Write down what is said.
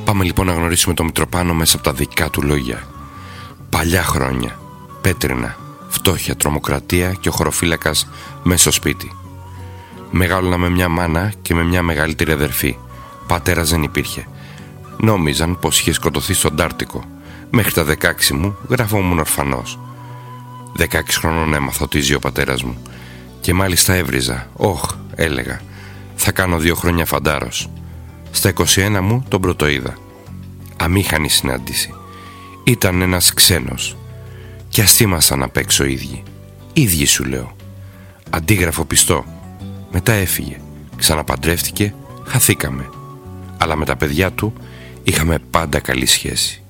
Πάμε λοιπόν να γνωρίσουμε τον Μητροπάνο μέσα από τα δικά του λόγια. Παλιά χρόνια, πέτρινα, φτώχεια, τρομοκρατία και ο χωροφύλακας μέσα στο σπίτι. Μεγάλωνα με μια μάνα και με μια μεγαλύτερη αδερφή. Πατέρας δεν υπήρχε. Νόμιζαν πως είχε σκοτωθεί στον Τάρτικο. Μέχρι τα 16 μου γραφόμουν ορφανός. 16 χρονών έμαθα ότι ζει ο πατέρας μου. Και μάλιστα έβριζα. Έλεγα, θα κάνω 2 χρόνια φαντάρος. Στα 21 μου τον πρωτοείδα. Αμήχανη συνάντηση. Ήταν ένας ξένος. Κι ας ήμασταν απ' έξω ίδιοι. Ίδιοι σου λέω. Αντίγραφο πιστό. Μετά έφυγε. Ξαναπαντρεύτηκε. Χαθήκαμε. Αλλά με τα παιδιά του είχαμε πάντα καλή σχέση.